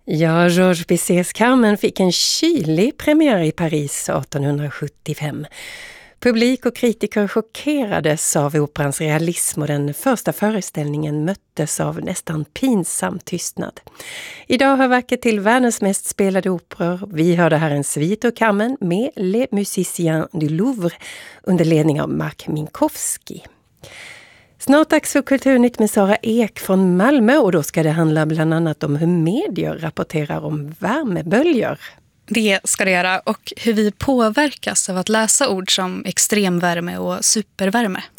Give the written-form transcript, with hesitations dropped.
Ja, Georges Bizets Carmen fick en kylig premiär i Paris 1875. Publik och kritiker chockerades av operans realism och den första föreställningen möttes av nästan pinsam tystnad. Idag hör verket till världens mest spelade operor. Vi hörde här en svit och Carmen med Les Musiciens du Louvre under ledning av Mark Minkowski. Snart dags för Kulturnytt med Sara Ek från Malmö och då ska det handla bland annat om hur medier rapporterar om värmeböljor. Det ska det göra och hur vi påverkas av att läsa ord som extremvärme och supervärme.